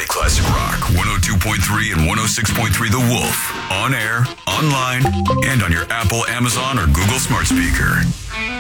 Classic Rock 102.3 and 106.3 The Wolf. On air, online, and on your Apple, Amazon, or Google smart speaker.